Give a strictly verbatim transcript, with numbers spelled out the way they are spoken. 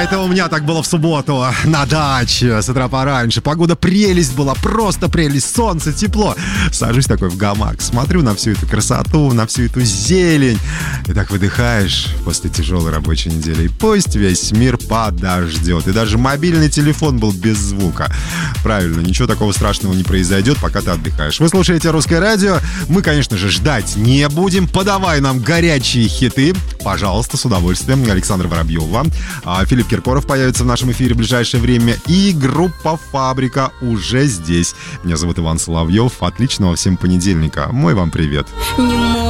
это у меня так было в субботу на даче с утра пораньше. Погода прелесть была, просто прелесть, солнце, тепло. Сажусь такой в гамак, смотрю на всю эту красоту, на всю эту зелень. И так выдыхаешь после тяжелой рабочей недели. И пусть весь мир подождет. И даже мобильный телефон был без звука. Правильно, ничего такого страшного не произойдет, пока ты отдыхаешь. Вы слушаете «Русское радио». Мы, конечно же, ждать не будем. Подавай нам горячие хиты. Пожалуйста, с удовольствием. Александр Воробьева. Филипп Киркоров появится в нашем эфире в ближайшее время. И группа «Фабрика» уже здесь. Меня зовут Иван Соловьев. Отличного всем понедельника. Мой вам привет.